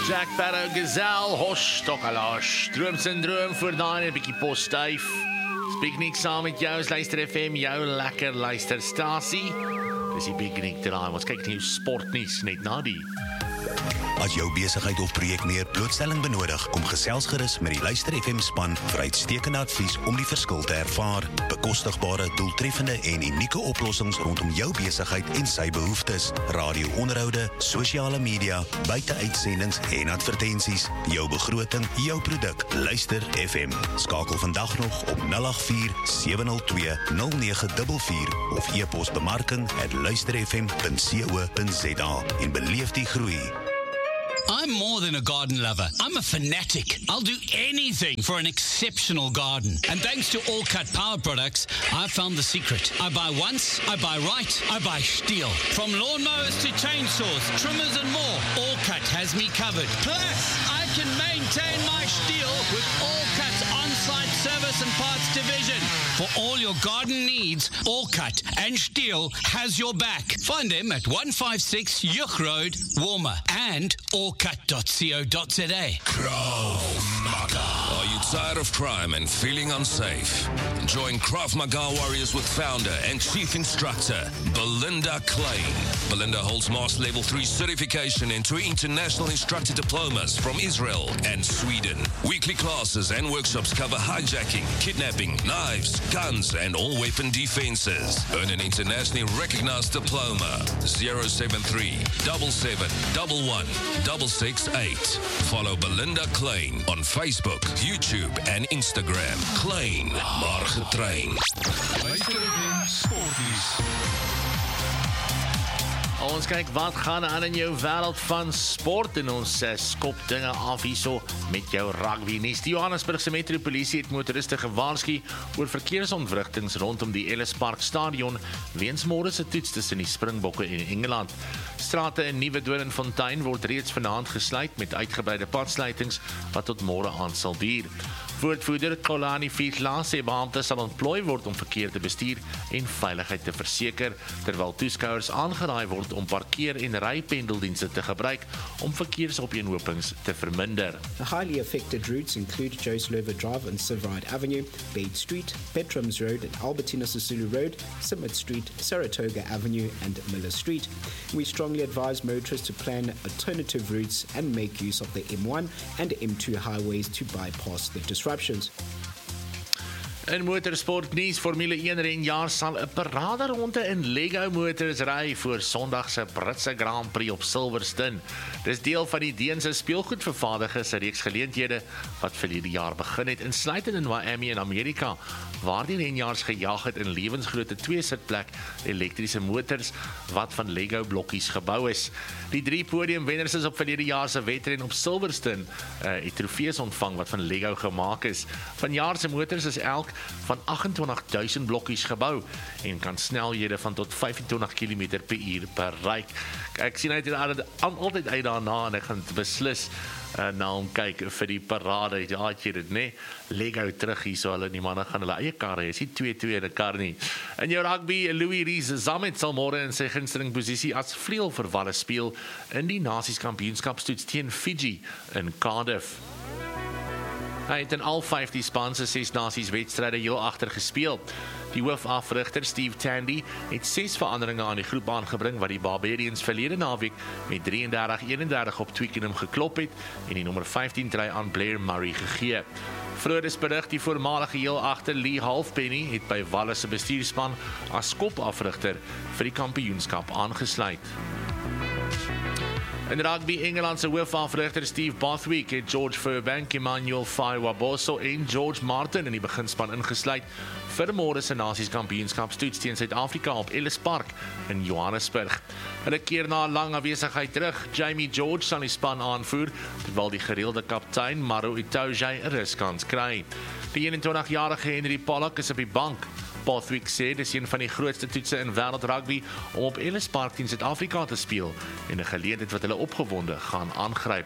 Jack Barrow, Gazelle, Hosh, Tokkalash, Droomsyndroom voor daai 'n bietjie posstyf. Piknik saam met jou, luister FM, jou lekker luisterstasie. Dis die Piknik draai, ons kyk nie sportnuus net na die. As jou besigheid of projek meer blootstelling benodig, kom gesels gerus met die Luister FM span vir uitstekende advies om die verskil te ervaar. Bekostigbare, doeltreffende en unieke oplossings rondom jou besigheid en sy behoeftes. Radio-onderhoude, sosiale media, buiteuitsendings en advertensies. Jou begroting, jou produk. Luister FM. Skakel vandag nog op 084-702-0944 of e-pos bemarking@luisterfm.co.za en beleef die groei. I'm more than a garden lover. I'm a fanatic. I'll do anything for an exceptional garden. And thanks to All Cut Power Products, I found the secret. I buy once, I buy right, I buy Stihl. From lawnmowers to chainsaws, trimmers and more, All Cut has me covered. Plus, I can maintain my Stihl with All Cut's on-site service and parts division. For all your garden needs, All Cut and Stihl has your back. Find them at 156 Yuch Road, Warmer, and allcut.co.za. Krav Maga. Are you tired of crime and feeling unsafe? Join Krav Maga Warriors with founder and chief instructor Belinda Klein. Belinda holds Master Level 3 certification and 2 international instructor diplomas from Israel and Sweden. Weekly classes and workshops cover hijacking, kidnapping, knives, guns, and all weapon defenses. Earn an internationally recognized diploma. 073 77 11 668. Follow Belinda Klein on Facebook, YouTube, and Instagram. Klein, maar getrain. Ons kyk wat gaan aan in jou wêreld van sport en ons skop dinge af hierso met jou rugby nuus. Die Johannesburgse Metropolisie het motoriste gewaarsku oor verkeersontwrigtings rondom die Ellis Park Stadion weens môre se toets tussen die Springbokke en Engeland. Strate in Nuwe Doornfontein word reeds vanaand gesluit met uitgebreide padsluitings wat tot môre aan sal duur. Woordvoerder Kolani Fietla sê beamptes sal ontplooi word om verkeer te bestuur en veiligheid te verseker, terwyl toeskouers aangeraai word om parkeer- en rypendeldienste te gebruik om verkeersopeenhopings te verminder. The highly affected routes include Joe Slovo Drive and Sivride Avenue, Bade Street, Petrums Road and Albertina Sisulu Road, Summit Street, Saratoga Avenue and Miller Street. We strongly advise motorists to plan alternative routes and make use of the M1 and M2 highways to bypass the disruptions. In motorsport nuus, Formule 1 renjaar sal 'n paraderonde in Lego Motors ry voor Sondag se Britse Grand Prix op Silverstone. Dis deel van die Deense speelgoedvervaardigers se reeks geleenthede wat verlede jaar begin het, insluitend in Miami in Amerika, waar die renjaars gejaag het in lewensgrootte 2-sitplek elektriese motors wat van Lego blokkies gebou is. Die 3 podiumwenners is op verlede jaar se wedren op Silverstone het trofees ontvang wat van Lego gemaak is. Vanjaar se motors is elk van 28.000 blokkies gebou en kan snelhede van tot 25 km/h bereik. Ek sien altyd uit daarna en ek gaan beslis na hom kyk vir die parade. Ja, het jy dit, nee? Lego terug hier, so hulle die manne gaan hulle eie karre hê. Is nie 2-2 in 'n kar nie. In jou rugby, Louis Rees-Zammit sal môre in sy gunsteling posisie as vleuel vir Wales speel in die Nasies-kampioenskapstoets teen Fiji in Cardiff. Hy het in al 15 span se 6 nasies wedstryde heel agter gespeel. Die hoofafrigter Steve Tandy het 6 veranderinge aan die groep aangebring wat die Barbarians verlede naweek met 33-31 op Twickenham geklop het en die nommer 15 try aan Blair Murray gegee. Vroeger is berig die voormalige heel agter Lee Halfpenny het by Wales se bestuurspan as kopafrigter vir die kampioenskap aangesluit. In rugby, Engeland se hoofafrigter Steve Bothwick het George Furbank, Emmanuel Faiwaboso en George Martin in die beginspan ingesluit vir môre se Nasies-kampioenskapstoets teen Suid-Afrika op Ellis Park in Johannesburg. Hulle keer na 'n lang afwesigheid terug. Jamie George sal die span aanvoer, terwyl die gereelde kaptein Maro Itoje 'n ruskans kry. Die 21-jarige Henry Pollock is op die bank. Bothwick sê dis een van die grootste toetse in wêreld rugby om op Ellis Park teen Suid-Afrika te speel en 'n geleentheid wat hulle opgewonde gaan aangryp.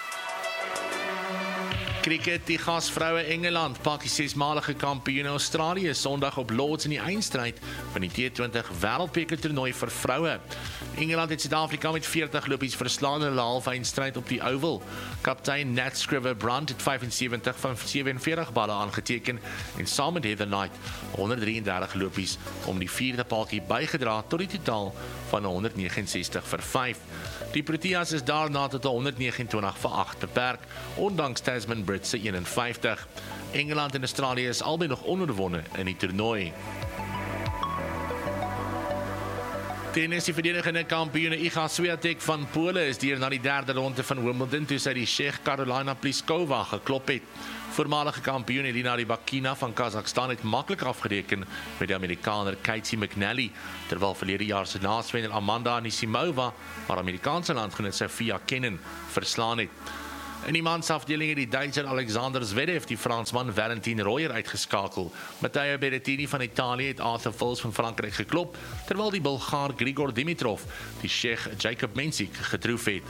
Cricket, die gasvroue Engeland pak die 6-malige kampioen Australië Sondag op Lords in die eindstryd van die T20 wêreldbeker toernooi vir vroue. Engeland het Suid-Afrika met 40 lopies verslaan in hulle halfeindstryd op die Oval. Kaptein Nat Scriver-Brandt het 75 van 47 balle aangeteken en saam met Heather Knight 133 lopies om die 4de paaltjie bygedra tot die totaal van 169 vir 5. Die Proteas is daarna tot 129 vir 8 beperk, ondanks Tasman Brits se 51. Engeland en Australië is albei nog onoorwonne in die toernooi. Tennis, die verdedigende kampioene Iga Swiatek van Pole is deur na die 3de ronde van Wimbledon toe sy die Tsjech Karolina Pliskova geklop het. Voormalige kampioen Elina Rybakina van Kazakhstan het maklik afgereken met die Amerikaner Casey McNally, terwyl verlede jaar se naaswenner Amanda Anisimova haar Amerikaanse landgenoot Sofia Kenin verslaan het. In die mansafdeling het die Duitser Alexander Zverev die Fransman Valentin Royer uitgeskakel. Matteo Berrettini van Italië het Arthur Fils van Frankryk geklop, terwyl die Bulgaar Grigor Dimitrov die Tsjech Jacob Mensik getroof het.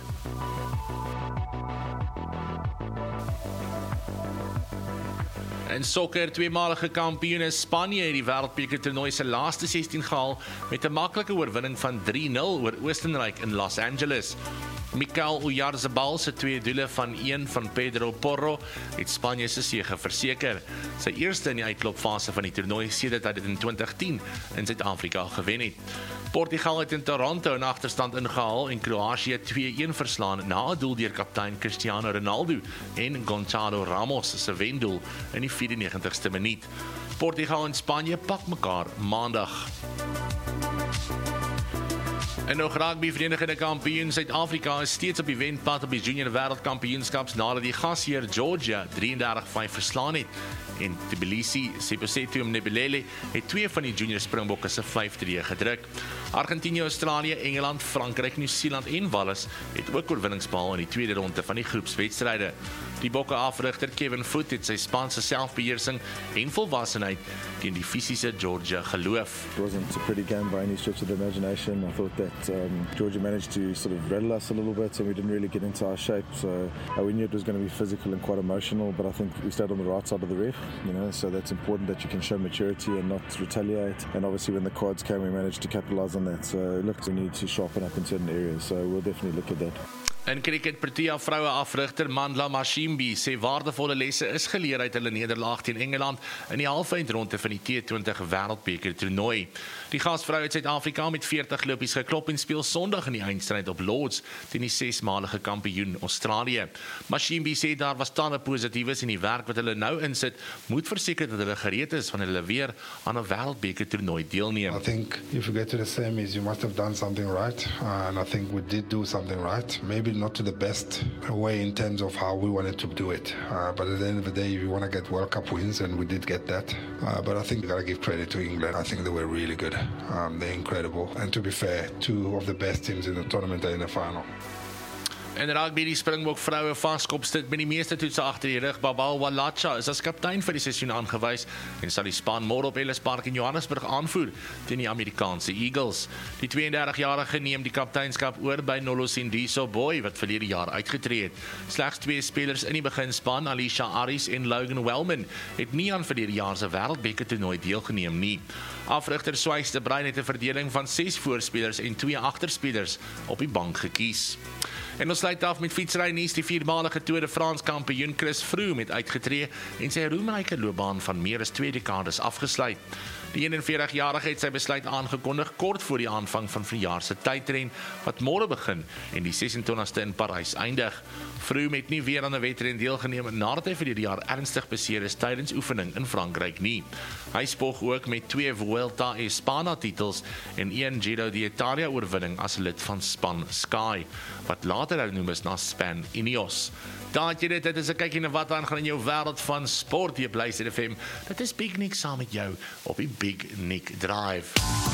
In sokker, tweemalige kampioene Spanje het die wêreldbeker toernooi se laaste 16 gehaal met 'n maklike oorwinning van 3-0 oor Oostenryk in Los Angeles. Mikel Oyarzabal se 2 doele van 1 van Pedro Porro het Spanje se sege verseker. Sy eerste in die uitklopfase van die toernooi sedert hy dit in 2010 in Suid-Afrika gewen het. Portugal het in Toronto 'n agterstand ingehaal en Kroasie 2-1 verslaan na 'n doel deur kaptein Cristiano Ronaldo en Gonzalo Ramos se wendoel in die 94ste minuut. Portugal en Spanje pak mekaar maandag. En nog rugby, verenigde kampioen Suid-Afrika is steeds op die wenpad op die junior wêreldkampioenskaps nadat die gasheer Georgia 33-5 verslaan het. En Tbilisi, Seposetu Mnebelele het 2 van die junior Springbokke se 5-3 gedruk. Argentinië, Australië, Engeland, Frankryk, Nieu-Seeland en Wallis het ook oorwinnings behaal in die tweede ronde van die groepswedstryde. Die bokke afrigter Kevin Foot het sy span se selfbeheersing en volwassenheid teen die fisiese Georgia geloof. It wasn't a pretty game by any stretch of the imagination. I thought that Georgia managed to sort of rattle us a little bit and we didn't really get into our shape. So we knew it was going to be physical and quite emotional, but I think we stayed on the right side of the ref, so that's important that you can show maturity and not retaliate. And obviously when the cards came, we managed to capitalize on that. So look, we need to sharpen up in certain areas. So we'll definitely look at that. In cricket, Protea vroue afrigter Mandla Mashimbi sê waardevolle lesse is geleer uit hulle nederlaag teen Engeland in die halfeindronde van die T20 wêreldbeker toernooi. Die gasvrou het Suid-Afrika met 40 lopies geklop en speel Sondag in die eindstryd op Lords teen die 6-malige kampioen Australië. Mashimbi sê daar was talle positiefs in die werk wat hulle nou insit, moet verseker dat hulle gereed is wanneer hulle weer aan 'n wêreldbeker toernooi deelneem. I think if you get to the semis, you must have done something right, and I think we did do something right. Maybe not to the best way in terms of how we wanted to do it, but at the end of the day, if you want to get World Cup wins, and we did get that, but I think we got to give credit to England. I think they were really good. They're incredible, and to be fair, 2 of the best teams in the tournament are in the final. En rugby, die Springbok vroue vaskopstit met die meeste toetse agter die rug. Babal Walacha is as kaptein vir die seisoen aangewys en sal die span môre op Ellis Park in Johannesburg aanvoer teen die Amerikaanse Eagles. Die 32-jarige neem die kapteinskap oor by Nolosindiso Boy wat verlede jaar uitgetree het. Slegs 2 spelers in die beginspan, Alicia Aris en Logan Wellman, het nie aan verlede jaar se wêreldbeker toernooi deelgeneem nie. Afrigter Swys de Bruin het 'n verdeling van 6 voorspelers en 2 agterspelers op die bank gekies. En ons sluit af met fietsry nuus. Die 4-malige Tour de France kampioen Chris Froome het uitgetree en sy roemryke loopbaan van meer as 2 dekades afgesluit. Die 41-jarige het sy besluit aangekondig kort voor die aanvang van vanjaar se tydren wat môre begin en die 26ste in Parys eindig. Froome het nie weer aan 'n wedren deelgeneem nadat hy vir die jaar ernstig beseer is tydens oefening in Frankryk nie. Hy spog ook met 2 Vuelta a España titels en 1 Giro d'Italia oorwinning as lid van span Sky, wat later hernoem is na span Ineos. Daar het jy dit is 'n kykie na wat aangaan in jou wêreld van sport. Jy bly by FM. Dit is Big Nick saam met jou op die Big Nick Drive.